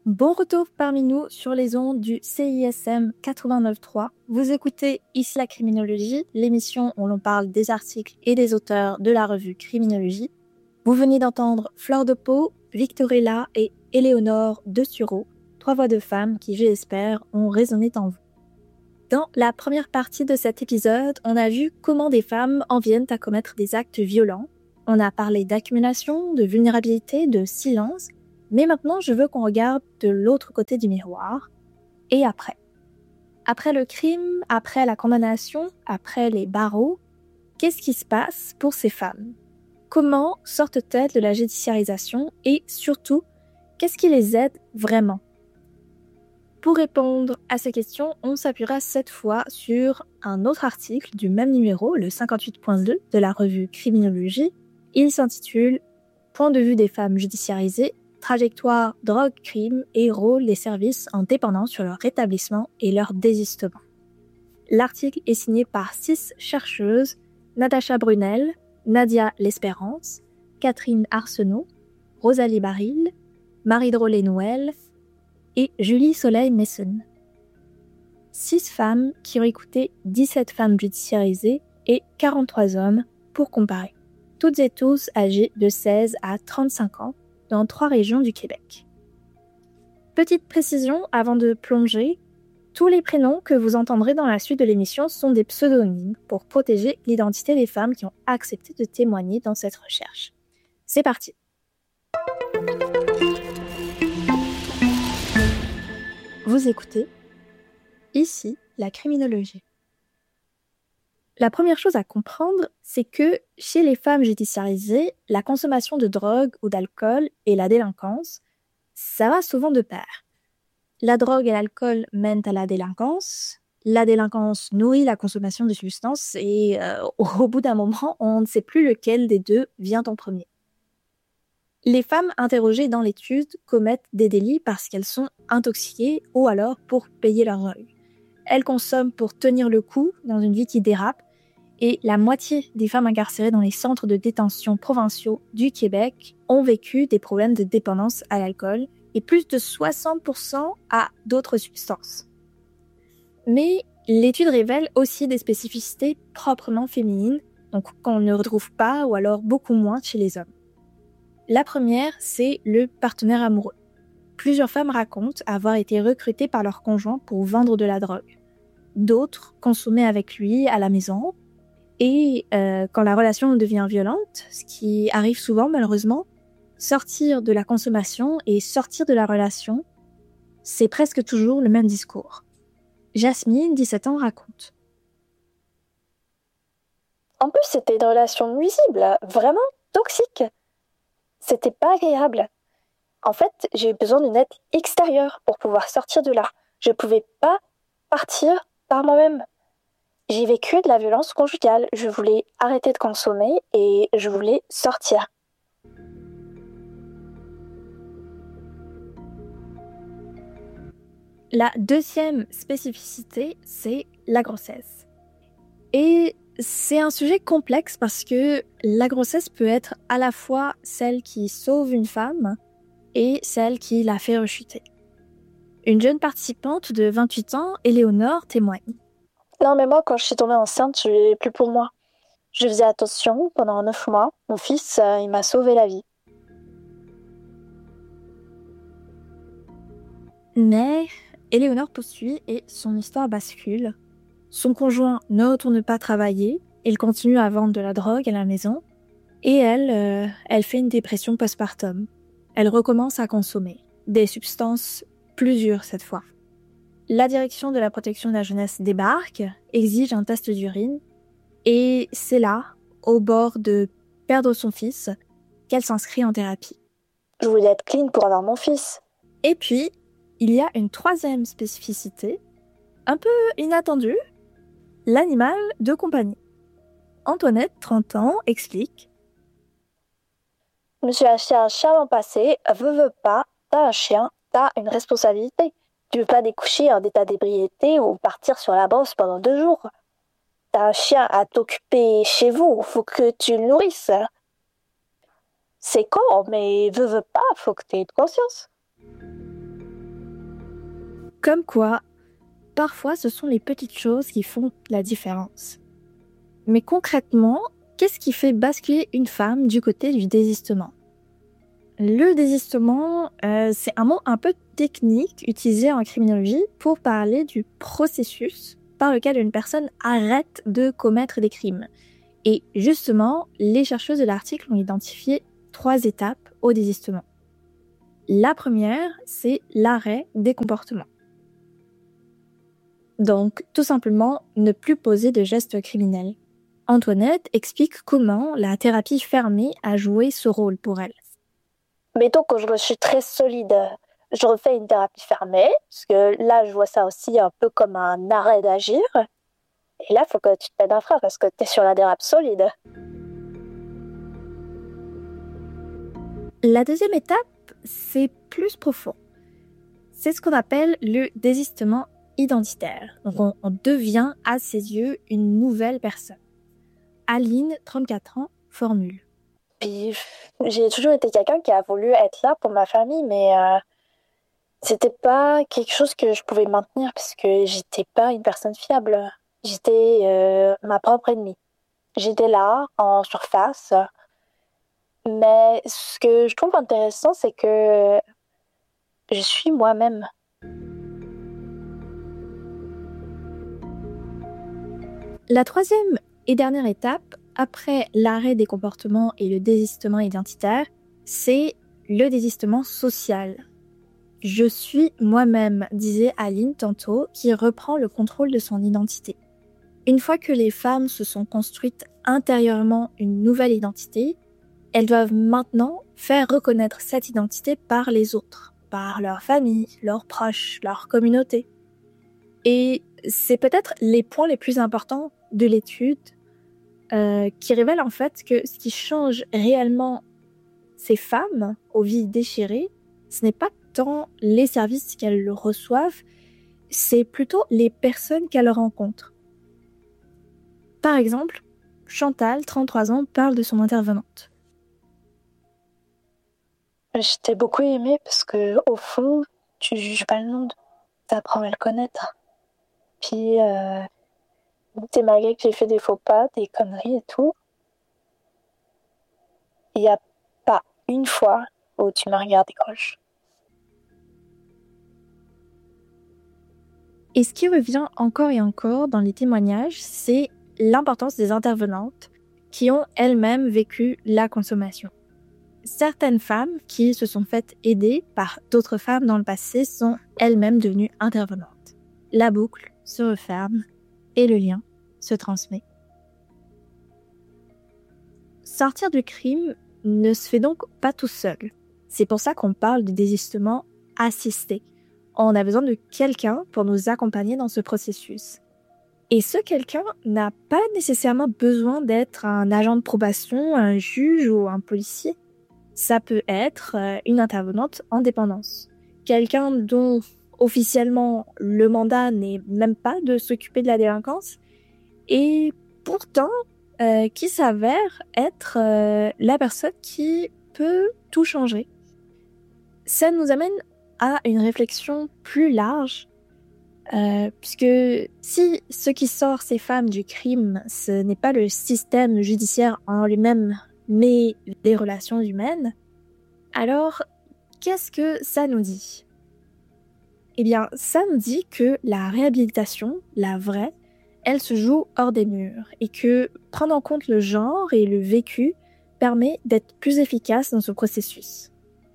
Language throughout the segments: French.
Bon retour parmi nous sur les ondes du CISM 89.3. Vous écoutez Ici la Criminologie, l'émission où l'on parle des articles et des auteurs de la revue Criminologie. Vous venez d'entendre Fleur de Pau, Victorella et Éléonore de Sureau, 3 voix de femmes qui, je l'espère, ont résonné en vous. Dans la première partie de cet épisode, on a vu comment des femmes en viennent à commettre des actes violents. On a parlé d'accumulation, de vulnérabilité, de silence. Mais maintenant, je veux qu'on regarde de l'autre côté du miroir. Et après. Après le crime, après la condamnation, après les barreaux, qu'est-ce qui se passe pour ces femmes? Comment sortent-elles de la judiciarisation? Et surtout, qu'est-ce qui les aide vraiment? Pour répondre à ces questions, on s'appuiera cette fois sur un autre article du même numéro, le 58.2 de la revue Criminologie. Il s'intitule « Point de vue des femmes judiciarisées ». Trajectoire, drogue, crime et rôle des services en dépendant sur leur rétablissement et leur désistement. L'article est signé par 6 chercheuses, Natacha Brunel, Nadia L'Espérance, Catherine Arsenault, Rosalie Baril, Marie Drolet-Nouel et Julie Soleil-Messon. 6 femmes qui ont écouté 17 femmes judiciarisées et 43 hommes pour comparer. Toutes et tous âgés de 16 à 35 ans, dans 3 régions du Québec. Petite précision avant de plonger, tous les prénoms que vous entendrez dans la suite de l'émission sont des pseudonymes pour protéger l'identité des femmes qui ont accepté de témoigner dans cette recherche. C'est parti! Vous écoutez Ici la Criminologie. La première chose à comprendre, c'est que chez les femmes judiciarisées, la consommation de drogue ou d'alcool et la délinquance, ça va souvent de pair. La drogue et l'alcool mènent à la délinquance nourrit la consommation de substances et au bout d'un moment, on ne sait plus lequel des deux vient en premier. Les femmes interrogées dans l'étude commettent des délits parce qu'elles sont intoxiquées ou alors pour payer leur drogue. Elles consomment pour tenir le coup dans une vie qui dérape. Et la moitié des femmes incarcérées dans les centres de détention provinciaux du Québec ont vécu des problèmes de dépendance à l'alcool et plus de 60% à d'autres substances. Mais l'étude révèle aussi des spécificités proprement féminines, donc qu'on ne retrouve pas ou alors beaucoup moins chez les hommes. La première, c'est le partenaire amoureux. Plusieurs femmes racontent avoir été recrutées par leur conjoint pour vendre de la drogue. D'autres consommaient avec lui à la maison. Et quand la relation devient violente, ce qui arrive souvent malheureusement, sortir de la consommation et sortir de la relation, c'est presque toujours le même discours. Jasmine, 17 ans, raconte. En plus, c'était une relation nuisible, vraiment toxique. C'était pas agréable. En fait, j'ai eu besoin d'une aide extérieure pour pouvoir sortir de là. Je pouvais pas partir par moi-même. J'ai vécu de la violence conjugale, je voulais arrêter de consommer et je voulais sortir. La deuxième spécificité, c'est la grossesse. Et c'est un sujet complexe parce que la grossesse peut être à la fois celle qui sauve une femme et celle qui la fait rechuter. Une jeune participante de 28 ans, Éléonore, témoigne. Non, mais moi, quand je suis tombée enceinte, je l'ai plus pour moi. Je faisais attention pendant 9 mois. Mon fils, il m'a sauvé la vie. Mais Éléonore poursuit et son histoire bascule. Son conjoint ne retourne pas travailler, il continue à vendre de la drogue à la maison, et elle fait une dépression postpartum. Elle recommence à consommer des substances plus dures cette fois. La direction de la protection de la jeunesse débarque, exige un test d'urine, et c'est là, au bord de perdre son fils, qu'elle s'inscrit en thérapie. Je voulais être clean pour avoir mon fils. Et puis, il y a une troisième spécificité, un peu inattendue, l'animal de compagnie. Antoinette, 30 ans, explique. Je me suis acheté un chien l'an passé, veux pas, t'as un chien, t'as une responsabilité. Tu veux pas découcher en état d'ébriété ou partir sur la brosse pendant 2 jours. T'as un chien à t'occuper chez vous, faut que tu le nourrisses. C'est con, mais veux pas, faut que t'aies de conscience. Comme quoi, parfois ce sont les petites choses qui font la différence. Mais concrètement, qu'est-ce qui fait basculer une femme du côté du désistement ? Le désistement, c'est un mot un peu technique utilisé en criminologie pour parler du processus par lequel une personne arrête de commettre des crimes. Et justement, les chercheuses de l'article ont identifié 3 étapes au désistement. La première, c'est l'arrêt des comportements. Donc, tout simplement, ne plus poser de gestes criminels. Antoinette explique comment la thérapie fermée a joué ce rôle pour elle. Mettons que je suis très solide, je refais une thérapie fermée, parce que là, je vois ça aussi un peu comme un arrêt d'agir. Et là, il faut que tu te mettes un frein, parce que tu es sur la dérape solide. La deuxième étape, c'est plus profond. C'est ce qu'on appelle le désistement identitaire. Donc on devient à ses yeux une nouvelle personne. Aline, 34 ans, formule. Puis j'ai toujours été quelqu'un qui a voulu être là pour ma famille, mais c'était pas quelque chose que je pouvais maintenir parce que j'étais pas une personne fiable. J'étais ma propre ennemie. J'étais là, en surface, mais ce que je trouve intéressant, c'est que je suis moi-même. La troisième et dernière étape, après l'arrêt des comportements et le désistement identitaire, c'est le désistement social. Je suis moi-même, disait Aline tantôt, qui reprend le contrôle de son identité. Une fois que les femmes se sont construites intérieurement une nouvelle identité, elles doivent maintenant faire reconnaître cette identité par les autres, par leur famille, leurs proches, leur communauté. Et c'est peut-être les points les plus importants de l'étude qui révèlent en fait que ce qui change réellement ces femmes aux vies déchirées, ce n'est pas tant les services qu'elles reçoivent, c'est plutôt les personnes qu'elles rencontrent. Par exemple, Chantal, 33 ans, parle de son intervenante. Je t'ai beaucoup aimée parce que, au fond, tu juges pas le monde, t'apprends à le connaître. Puis, malgré que j'ai fait des faux pas, des conneries et tout, il n'y a pas une fois où tu m'as regardé croche. Et ce qui revient encore et encore dans les témoignages, c'est l'importance des intervenantes qui ont elles-mêmes vécu la consommation. Certaines femmes qui se sont faites aider par d'autres femmes dans le passé sont elles-mêmes devenues intervenantes. La boucle se referme et le lien se transmet. Sortir du crime ne se fait donc pas tout seul. C'est pour ça qu'on parle de désistement assisté. On a besoin de quelqu'un pour nous accompagner dans ce processus. Et ce quelqu'un n'a pas nécessairement besoin d'être un agent de probation, un juge ou un policier. Ça peut être une intervenante en dépendance. Quelqu'un dont officiellement le mandat n'est même pas de s'occuper de la délinquance et pourtant qui s'avère être la personne qui peut tout changer. Ça nous amène à une réflexion plus large, puisque si ce qui sort ces femmes du crime, ce n'est pas le système judiciaire en lui-même, mais les relations humaines, alors qu'est-ce que ça nous dit ? Eh bien, ça nous dit que la réhabilitation, la vraie, elle se joue hors des murs et que prendre en compte le genre et le vécu permet d'être plus efficace dans ce processus.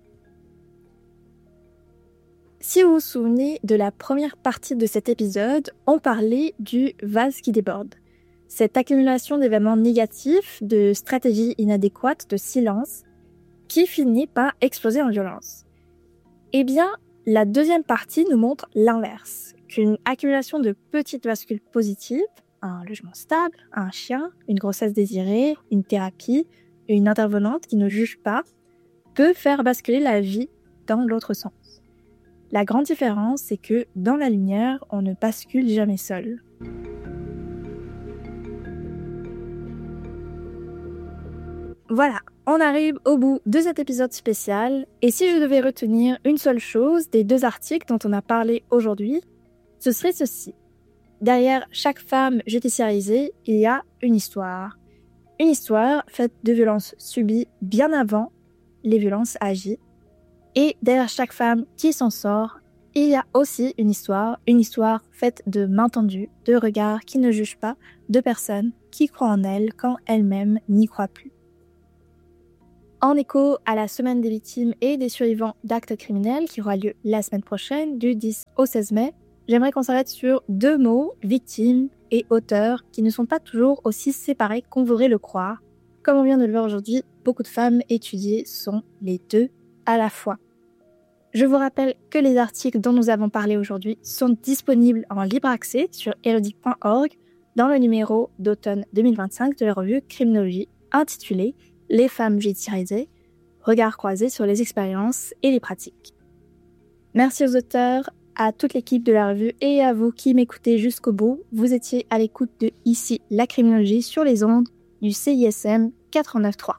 Si vous vous souvenez de la première partie de cet épisode, on parlait du vase qui déborde. Cette accumulation d'événements négatifs, de stratégies inadéquates, de silence, qui finit par exploser en violence. Eh bien, la deuxième partie nous montre l'inverse, qu'une accumulation de petites bascules positives, un logement stable, un chien, une grossesse désirée, une thérapie, une intervenante qui ne juge pas, peut faire basculer la vie dans l'autre sens. La grande différence, c'est que dans la lumière, on ne bascule jamais seul. Voilà, On arrive au bout de cet épisode spécial, et si je devais retenir une seule chose des 2 articles dont on a parlé aujourd'hui, ce serait ceci. Derrière chaque femme judiciarisée, il y a une histoire. Une histoire faite de violences subies bien avant les violences agies. Et derrière chaque femme qui s'en sort, il y a aussi une histoire faite de mains tendues, de regards qui ne jugent pas, de personnes qui croient en elles quand elles-mêmes n'y croient plus. En écho à la semaine des victimes et des survivants d'actes criminels qui aura lieu la semaine prochaine, du 10 au 16 mai, j'aimerais qu'on s'arrête sur 2 mots, victime et auteur, qui ne sont pas toujours aussi séparés qu'on voudrait le croire. Comme on vient de le voir aujourd'hui, beaucoup de femmes étudiées sont les 2 à la fois. Je vous rappelle que les articles dont nous avons parlé aujourd'hui sont disponibles en libre accès sur elodic.org dans le numéro d'automne 2025 de la revue Criminologie intitulé « Les femmes judiciarisées, regard croisé sur les expériences et les pratiques ». Merci aux auteurs, à toute l'équipe de la revue et à vous qui m'écoutez jusqu'au bout. Vous étiez à l'écoute de Ici la criminologie sur les ondes du CISM 89.3.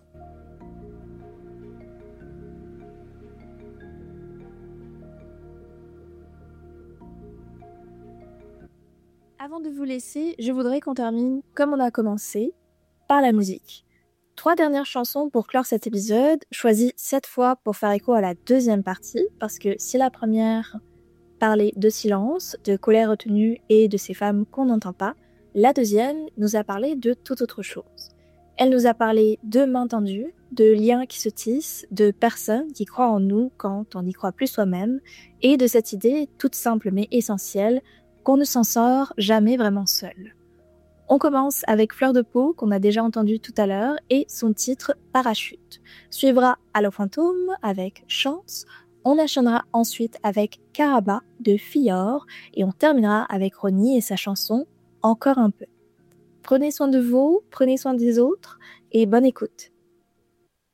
Avant de vous laisser, je voudrais qu'on termine comme on a commencé, par la musique. 3 dernières chansons pour clore cet épisode, choisies cette fois pour faire écho à la deuxième partie, parce que si la première parlait de silence, de colère retenue et de ces femmes qu'on n'entend pas, la deuxième nous a parlé de toute autre chose. Elle nous a parlé de mains tendues, de liens qui se tissent, de personnes qui croient en nous quand on n'y croit plus soi-même, et de cette idée toute simple mais essentielle qu'on ne s'en sort jamais vraiment seul. On commence avec Fleur de Peau, qu'on a déjà entendu tout à l'heure, et son titre Parachute. Suivra Allo Fantôme avec Chance. On enchaînera ensuite avec Caraba de Fior, et on terminera avec Ronnie et sa chanson Encore un peu. Prenez soin de vous, prenez soin des autres, et bonne écoute.